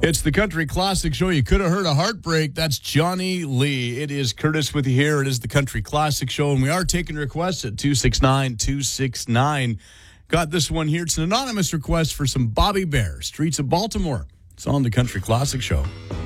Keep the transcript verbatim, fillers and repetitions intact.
It's the Country Classic Show. You could have heard a heartbreak. That's Johnny Lee. It is Curtis with you here. It is the Country Classic Show, and we are taking requests at two six nine, two six nine. Got this one here. It's an anonymous request for some Bobby Bare, Streets of Baltimore. It's on the Country Classic Show.